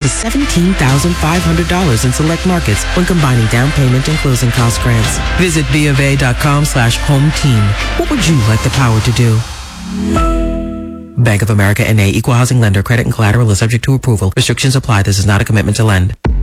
$17,500 in select markets when combining down payment and closing cost grants. Visit BofA.com/home team. What would you like the power to do? Bank of America N.A. Equal housing lender. Credit and collateral is subject to approval. Restrictions apply. This is not a commitment to lend.